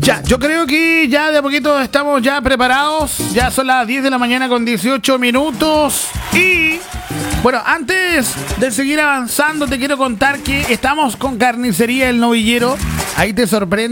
Ya, yo creo que ya de a poquito estamos ya preparados. Ya son las 10 de la mañana con 18 minutos. Y bueno, antes de seguir avanzando, te quiero contar que estamos con Carnicería El Novillero. Ahí te sorprende.